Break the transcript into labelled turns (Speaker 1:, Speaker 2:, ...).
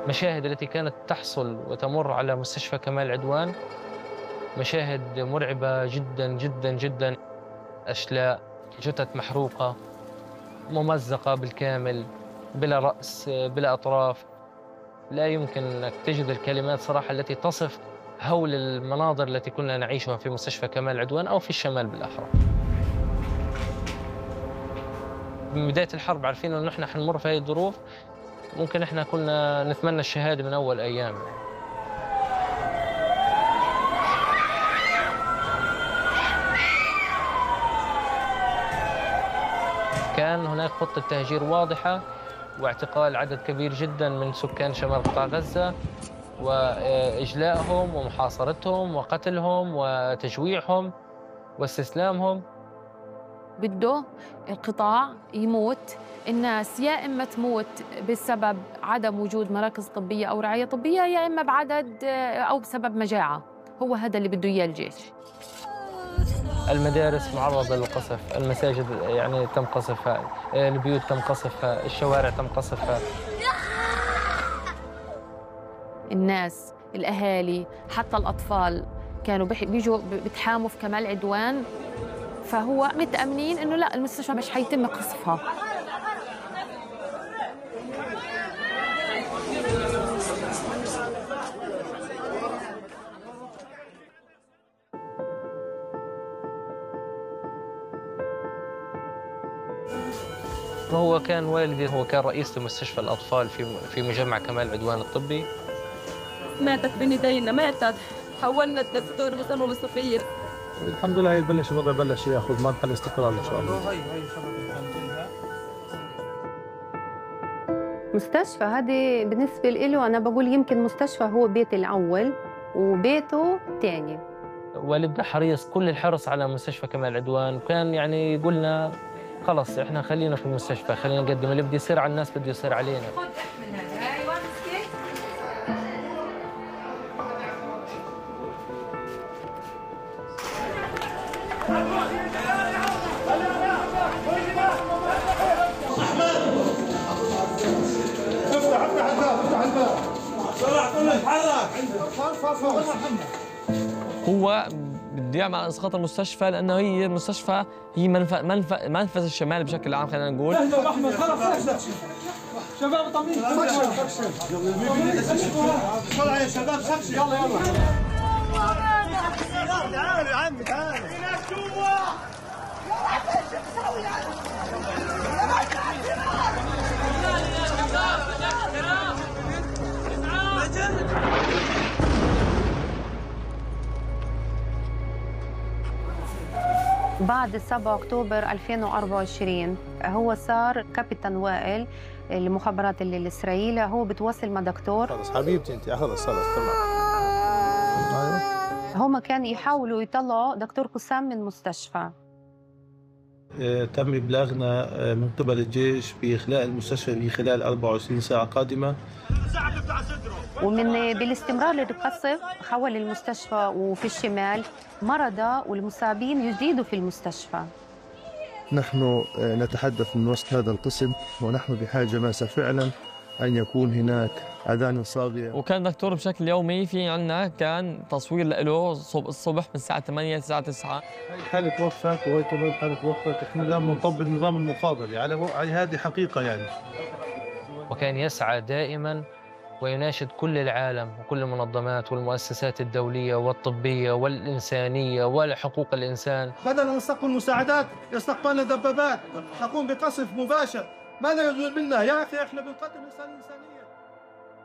Speaker 1: المشاهد التي كانت تحصل وتمر على مستشفى كمال عدوان مشاهد مرعبة جداً جداً جداً. أشلاء، جثث محروقة، ممزقة بالكامل، بلا رأس، بلا أطراف. لا يمكن أنك تجد الكلمات صراحة التي تصف هول المناظر التي كنا نعيشها في مستشفى كمال عدوان أو في الشمال بالأحرى. من بداية الحرب عارفين إنه نحن حنمر في هذه الظروف، ممكن إحنا كنا نتمنى الشهادة من أول أيام. كان هناك خطة تهجير واضحة واعتقال عدد كبير جدا من سكان شمال قطاع غزة وإجلائهم ومحاصرتهم وقتلهم وتجويعهم واستسلامهم.
Speaker 2: بده القطاع يموت، الناس يا إما تموت بسبب عدم وجود مراكز طبية أو رعاية طبية، يا إما بعدد أو بسبب مجاعة. هو هذا اللي بده إياه الجيش.
Speaker 1: المدارس معرضة للقصف، المساجد يعني تم قصفها، البيوت تم قصفها، الشوارع تم قصفها.
Speaker 2: الناس، الأهالي، حتى الأطفال كانوا بيجوا بتحاموا في كمال عدوان، فهو متأمنين إنه لا، المستشفى مش حيتم قصفها.
Speaker 1: هو كان والدي هو كان رئيس لمستشفى الأطفال في مجمع كمال عدوان الطبي.
Speaker 3: ماتت بين ايدينا، ماتت. حولنا الدكتور بسمه بالصفير.
Speaker 4: الحمد لله يبلش الوضع بلش ياخذ مرحله استقرار ان شاء الله.
Speaker 5: مستشفى هذه بالنسبة له أنا بقول يمكن مستشفى هو بيتي الأول وبيته الثاني.
Speaker 1: والدنا حريص كل الحرص على مستشفى كمال عدوان، وكان يعني يقولنا خلص احنا خلينا في المستشفى، خلينا نقدم اللي بده يصير على الناس بده يصير علينا.
Speaker 6: هو بده يعمل اسقاط المستشفى لانه هي المستشفى هي منفذ الشمال بشكل عام، خلينا نقول.
Speaker 4: شباب طمين يلا يا شباب سكشن يلا يلا تعالوا يا عمي تعالوا
Speaker 5: بعد 7 أكتوبر 2024 هو صار كابتن وائل المخابرات الإسرائيلية، هو بتواصل مع دكتور.
Speaker 4: خلص حبيبتي انت خلص تمام. ايوه
Speaker 5: هم كانوا يحاولوا يطلعوا دكتور قسام من المستشفى.
Speaker 4: تم إبلاغنا من قبل الجيش بإخلاء المستشفى في خلال 24 ساعة قادمة.
Speaker 5: ومن بالاستمرار للقصف حول المستشفى وفي الشمال مرضى والمصابين يزيدوا في المستشفى.
Speaker 7: نحن نتحدث من وسط هذا القسم ونحن بحاجة ماسة فعلا أن يكون هناك أذان صاغية.
Speaker 6: وكان دكتور بشكل يومي، في عندنا كان تصوير له الصبح من الساعة 8 للساعة 9.
Speaker 4: حالة وفاة وهي كمان حالة وفاة، احنا الآن بنطبق النظام المفاضل على هذه حقيقة يعني.
Speaker 1: وكان يسعى دائما ويناشد كل العالم وكل المنظمات والمؤسسات الدولية والطبية والإنسانية وحقوق الإنسان.
Speaker 4: بدل أن نستقبل مساعدات يستقبلنا دبابات، نقوم بقصف مباشر. ماذا يجوز منا يا أخي؟ احنا بنقدم إنسانية.